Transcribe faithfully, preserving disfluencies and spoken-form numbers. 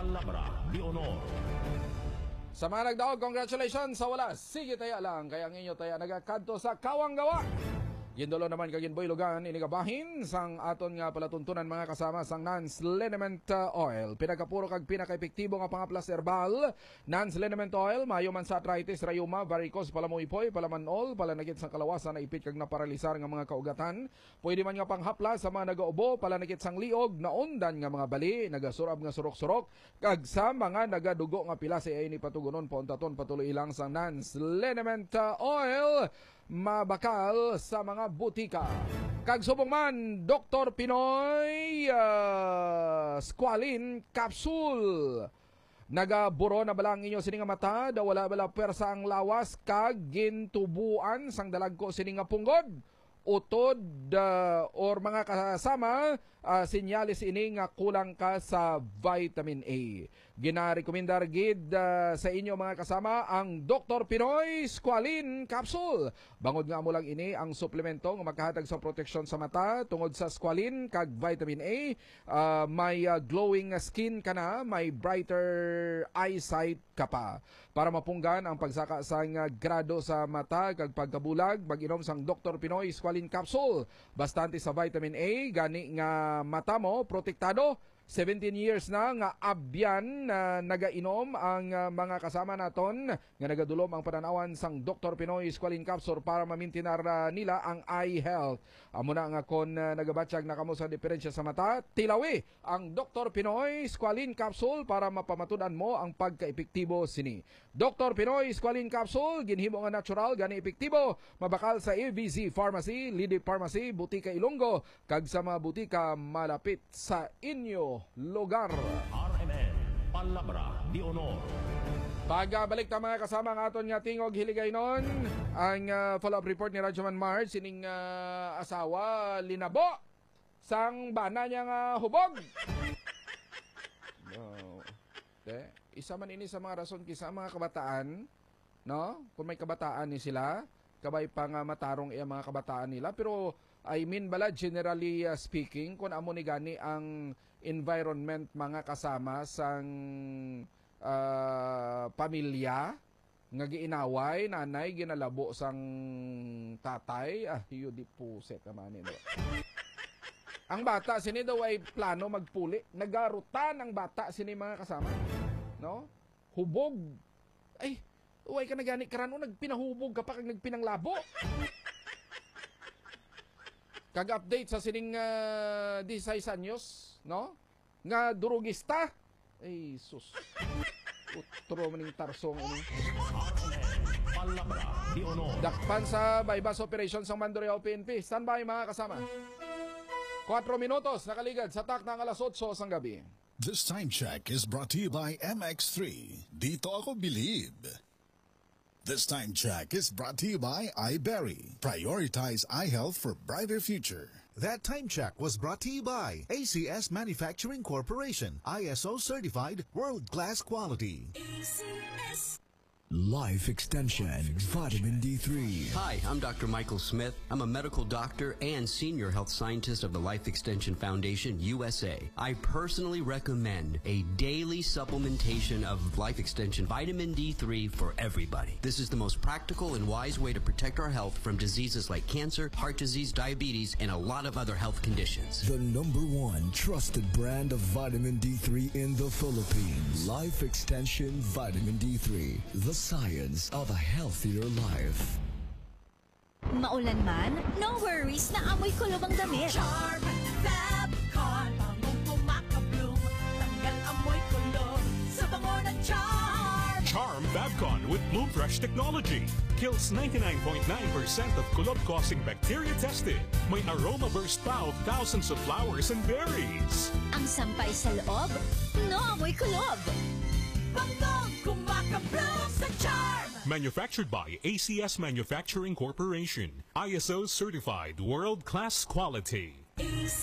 Palabra de Honor. Sa mga nagdaog, congratulations sa wala. Sige taya lang, kaya ang inyo taya nagakadto sa Kawang Gawa. Gindolo naman kaginboy lugan inigabahin sang aton nga palatuntunan mga kasama sang Nance Liniment Oil. Pinagapuro kag pinaka-epektibo nga pangaplas herbal. Nance Liniment Oil mayo man sa arthritis, rayuma, varicose, palamuipoy, palamanol, palanakit sang kalawasan na ipit kag naparalisar nga mga kaugatan. Pwede man nga panghaplas sa mga nagaubo, palanakit sang liog, naundan nga mga bali, nagasurab nga surok-surok, kag sa mga nagadugo nga pila si ay ni patugunon pontaton patuloy ilang sang Nance Liniment Oil. Mabakal sa mga butika. Kag subong man, Doktor Pinoy uh, Squalene Capsule. Nagaburo na balang inyo sininga mata, da wala bala persa ang lawas, kag gintubuan sang dalag ko sininga punggod, utod uh, or mga kasama, uh, sinyalis ini nga kulang ka sa vitamin A. Ginarekomendar gid uh, sa inyo mga kasama ang Doktor Pinoy Squalene Capsule. Bangod nga mo lang ini ang suplemento nga magkahatag sa proteksyon sa mata tungod sa squalene kag vitamin A. Uh, may uh, glowing skin ka na, may brighter eyesight ka pa. Para mapunggan ang pagsaka sang uh, grado sa mata kag pagkabulag, mag-inom sang Doktor Pinoy Squalene Capsule. Bastante sa vitamin A, gani nga mata mo protektado. seventeen years na nga abyan na uh, nagainom ang uh, mga kasama naton nga nagadulom ang pananawan sang Doktor Pinoy Squalene Capsule para mamintinar uh, nila ang eye health. Amo na nga kon uh, nagabatsyag na kamo sa diferensya sa mata, tilawi ang Doktor Pinoy Squalene Capsule para mapamatudan mo ang pagkaepektibo sini. Doktor Pinoy Squalene Capsule, ginhimo nga natural gani epektibo, mabakal sa A V Z Pharmacy, Lidi Pharmacy, Butika Ilonggo, kag sa mga butika malapit sa inyo lugar. R M N Palabra de Honor. Pagabalik ta mga kasama ang aton nga tingog hiligay nun, ang uh, follow-up report ni Radyoman Mars, sining uh, asawa linabo sang bana niya nga hubog. No. De, isa man ini sa mga rason kisa mga kabataan, no? Kung may kabataan ni sila, kabay pa nga matarong iya mga kabataan nila, pero I mean bala generally uh, speaking, kung amo ni gani ang environment mga kasama sang uh, pamilya nga giinaway, nanay ginalabo sang tatay, ah yu di puset naman nito. Ang bata sini daw ay plano magpuli, nagarutan ang bata sini mga kasama, no? Hubog. Ay, uway ka na gani karano nagpinahubog ka pa kag nagpinanglabo. Kag-update sa sining uh, disay anyos, no? Nga durugista. Ay, sus. Utro maning tarsong ini. Palabra de Honor. Dakpan sa bypass operation sa Mandurriao P N P. Standby mga kasama. Kwatro minutos nakaligad sa tak ng alas otso sang gabi. This time check is brought to you by M X three. Dito ako believe. This time check is brought to you by iBerry. Prioritize eye health for brighter future. That time check was brought to you by A C S Manufacturing Corporation. I S O certified, world-class quality. A C S Life Extension, Vitamin D three. Hi, I'm Doctor Michael Smith. I'm a medical doctor and senior health scientist of the Life Extension Foundation, U S A. I personally recommend a daily supplementation of Life Extension Vitamin D three for everybody. This is the most practical and wise way to protect our health from diseases like cancer, heart disease, diabetes, and a lot of other health conditions. The number one trusted brand of vitamin D three in the Philippines. Life Extension Vitamin D three. The science of a healthier life. Maulan man, no worries, na amoy kulob ang damit. Charm Fabcon, bangong kumakabloom, tanggal amoy kulob sa bango ng Charm. Charm Fabcon with Bloom Fresh technology kills ninety-nine point nine percent of kulob-causing bacteria tested. May aroma burst pa of thousands of flowers and berries. Ang sampay sa loob, no amoy kulob. Bangong kumakabloom sa Charm. Manufactured by A C S Manufacturing Corporation. I S O certified, world-class quality. A C